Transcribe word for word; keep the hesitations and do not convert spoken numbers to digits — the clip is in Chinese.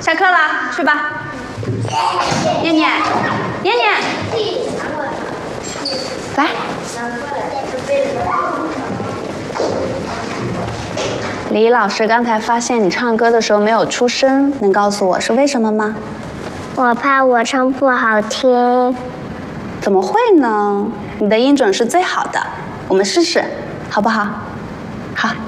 下课了，去吧。念念，念念，来。李老师刚才发现你唱歌的时候没有出声，能告诉我是为什么吗？ 我怕我唱不好听。 怎么会呢？你的音准是最好的，我们试试，好不好？好。